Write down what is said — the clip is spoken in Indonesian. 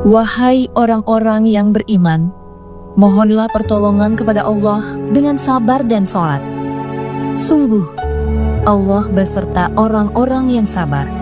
Wahai orang-orang yang beriman, mohonlah pertolongan kepada Allah dengan sabar dan sholat. Sungguh, Allah beserta orang-orang yang sabar.